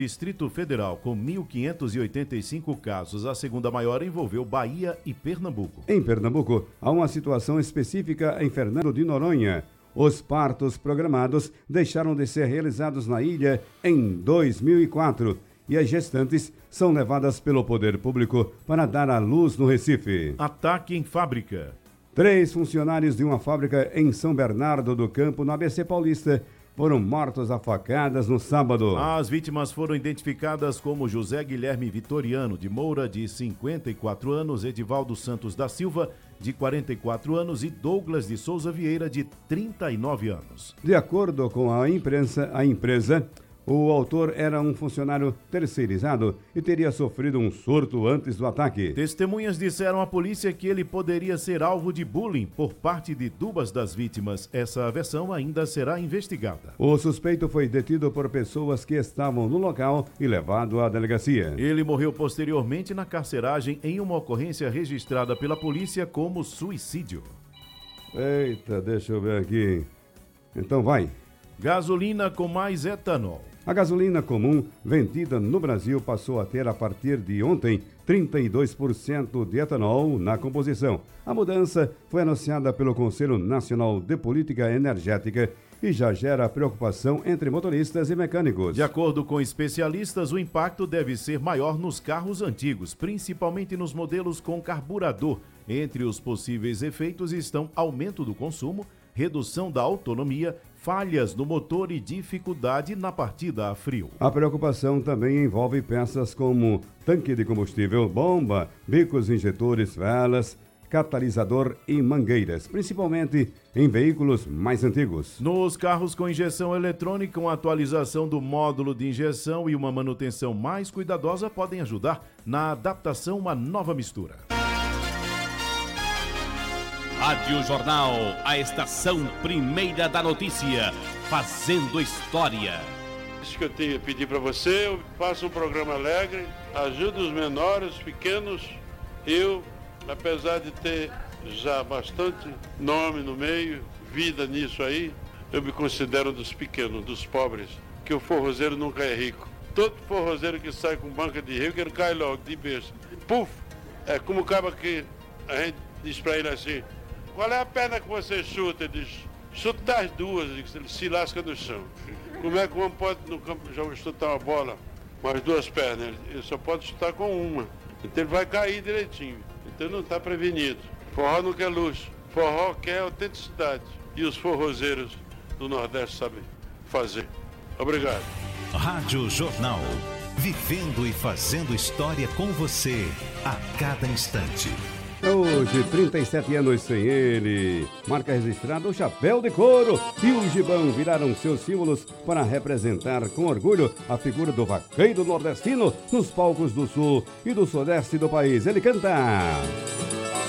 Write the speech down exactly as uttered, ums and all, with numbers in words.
Distrito Federal, com mil quinhentos e oitenta e cinco casos. A segunda maior envolveu Bahia e Pernambuco. Em Pernambuco, há uma situação específica em Fernando de Noronha. Os partos programados deixaram de ser realizados na ilha em dois mil e quatro e as gestantes são levadas pelo poder público para dar à luz no Recife. Ataque em fábrica. Três funcionários de uma fábrica em São Bernardo do Campo, no A B C Paulista, foram mortos a facadas no sábado. As vítimas foram identificadas como José Guilherme Vitoriano de Moura, de cinquenta e quatro anos, Edivaldo Santos da Silva, de quarenta e quatro anos, e Douglas de Souza Vieira, de trinta e nove anos. De acordo com a imprensa, a empresa, o autor era um funcionário terceirizado e teria sofrido um surto antes do ataque. Testemunhas disseram à polícia que ele poderia ser alvo de bullying por parte de duas das vítimas. Essa versão ainda será investigada. O suspeito foi detido por pessoas que estavam no local e levado à delegacia. Ele morreu posteriormente na carceragem em uma ocorrência registrada pela polícia como suicídio. Eita, deixa eu ver aqui. Então vai. Gasolina com mais etanol. A gasolina comum vendida no Brasil passou a ter, a partir de ontem, trinta e dois por cento de etanol na composição. A mudança foi anunciada pelo Conselho Nacional de Política Energética e já gera preocupação entre motoristas e mecânicos. De acordo com especialistas, o impacto deve ser maior nos carros antigos, principalmente nos modelos com carburador. Entre os possíveis efeitos estão aumento do consumo, redução da autonomia, falhas no motor e dificuldade na partida a frio. A preocupação também envolve peças como tanque de combustível, bomba, bicos injetores, velas, catalisador e mangueiras, principalmente em veículos mais antigos. Nos carros com injeção eletrônica, uma atualização do módulo de injeção e uma manutenção mais cuidadosa podem ajudar na adaptação a uma nova mistura. Rádio Jornal, a estação primeira da notícia, fazendo história. Isso que eu tenho a pedir para você, eu faço um programa alegre, ajude os menores, os pequenos. Eu, apesar de ter já bastante nome no meio, vida nisso aí, eu me considero dos pequenos, dos pobres, que o forrozeiro nunca é rico. Todo forrozeiro que sai com banca de rico, ele cai logo, de besta. Puf! É como acaba que a gente diz para ele assim: qual é a perna que você chuta? Ele diz: chuta as duas, ele se lasca no chão. Como é que um pode no campo jogar chutar uma bola com as duas pernas? Ele só pode chutar com uma. Então ele vai cair direitinho. Então ele não está prevenido. Forró não quer luxo, forró quer autenticidade. E os forrozeiros do Nordeste sabem fazer. Obrigado. Rádio Jornal, vivendo e fazendo história com você a cada instante. Hoje, trinta e sete anos sem ele, marca registrada, o chapéu de couro e o gibão viraram seus símbolos para representar com orgulho a figura do vaqueiro nordestino nos palcos do sul e do sudeste do país. Ele canta...